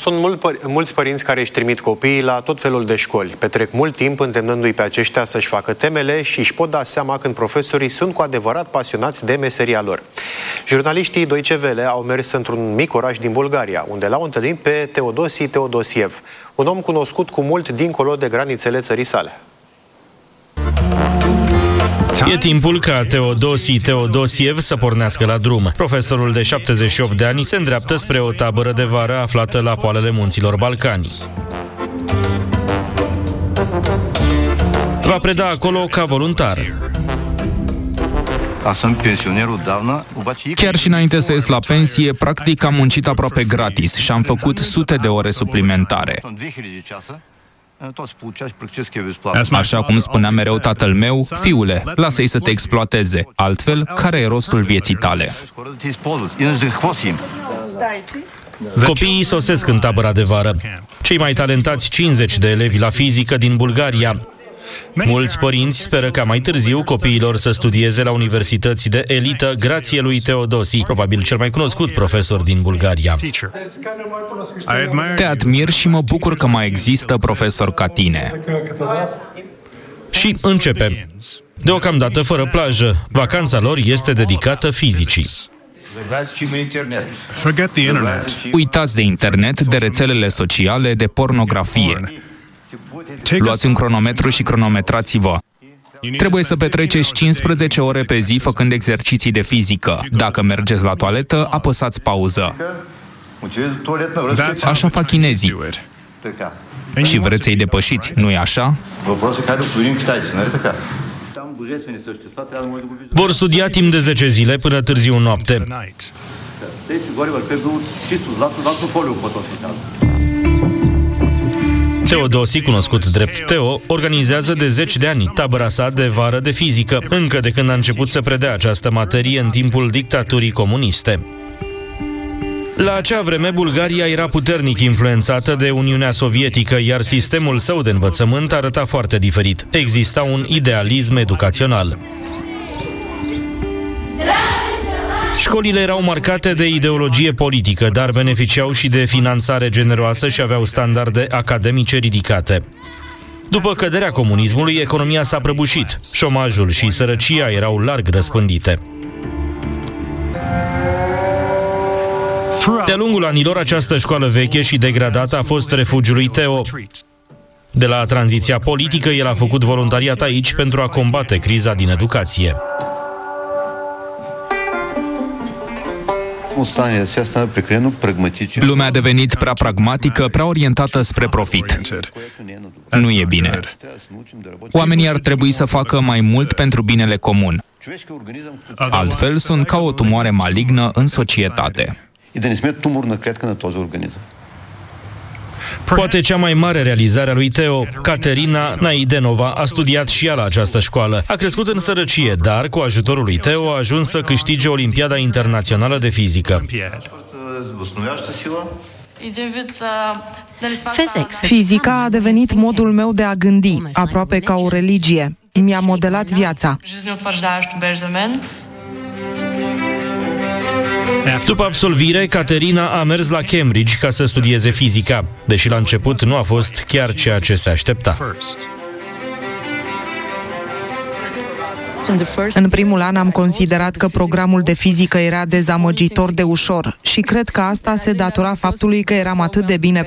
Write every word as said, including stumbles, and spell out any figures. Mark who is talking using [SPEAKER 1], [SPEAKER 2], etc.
[SPEAKER 1] Sunt mult, mulți părinți care își trimit copiii la tot felul de școli. Petrec mult timp îndemnându-i pe aceștia să-și facă temele și își pot da seama când profesorii sunt cu adevărat pasionați de meseria lor. Jurnaliștii Deutsche Welle au mers într-un mic oraș din Bulgaria, unde l-au întâlnit pe Teodosi Teodosiev, un om cunoscut cu mult dincolo de granițele țării sale.
[SPEAKER 2] E timpul ca Teodosi Teodosiev să pornească la drum. Profesorul de șaptezeci și opt de ani se îndreaptă spre o tabără de vară aflată la poalele munților Balcani. Va preda acolo ca voluntar.
[SPEAKER 3] Chiar și înainte să ies la pensie, practic am muncit aproape gratis și am făcut sute de ore suplimentare. Așa cum spunea mereu tatăl meu, fiule, lasă-i să te exploateze, altfel, care e rostul vieții tale?
[SPEAKER 2] Copiii sosesc în tabăra de vară. Cei mai talentați cincizeci de elevi la fizică din Bulgaria. Mulți părinți speră ca mai târziu copiilor să studieze la universități de elită grație lui Teodosi, probabil cel mai cunoscut profesor din Bulgaria.
[SPEAKER 3] Te admir și mă bucur că mai există profesori ca tine.
[SPEAKER 2] Și începe. Deocamdată fără plajă, vacanța lor este dedicată fizicii.
[SPEAKER 3] Uitați de internet, de rețelele sociale, de pornografie. Luați un cronometru și cronometrați-vă. Trebuie să petreceți cincisprezece ore pe zi făcând exerciții de fizică. Dacă mergeți la toaletă, apăsați pauză. Așa fac chinezii. Și vreți să-i depășiți, nu-i așa?
[SPEAKER 2] Vor studia timp de zece zile până târziu noapte. Teodosi, cunoscut drept Teo, organizează de zeci de ani tabăra sa de vară de fizică, încă de când a început să predea această materie în timpul dictaturii comuniste. La acea vreme, Bulgaria era puternic influențată de Uniunea Sovietică, iar sistemul său de învățământ arăta foarte diferit. Exista un idealism educațional. Școlile erau marcate de ideologie politică, dar beneficiau și de finanțare generoasă și aveau standarde academice ridicate. După căderea comunismului, economia s-a prăbușit. Șomajul și sărăcia erau larg răspândite. De-a lungul anilor, această școală veche și degradată a fost refugiul lui Teo. De la tranziția politică, el a făcut voluntariat aici pentru a combate criza din educație.
[SPEAKER 3] Lumea a devenit prea pragmatică, prea orientată spre profit. Nu e bine. Oamenii ar trebui să facă mai mult pentru binele comun. Altfel, sunt ca o tumoare malignă în societate.
[SPEAKER 2] Poate cea mai mare realizare a lui Teo, Caterina Naidenova, a studiat și ea la această școală. A crescut în sărăcie, dar cu ajutorul lui Teo a ajuns să câștige Olimpiada Internațională de Fizică.
[SPEAKER 4] Fizica a devenit modul meu de a gândi, aproape ca o religie. Mi-a modelat viața.
[SPEAKER 2] După absolvire, Caterina a mers la Cambridge ca să studieze fizica, deși la început nu a fost chiar ceea ce se aștepta.
[SPEAKER 4] În primul an am considerat că programul de fizică era dezamăgitor de ușor și cred că asta se datora faptului că eram atât de bine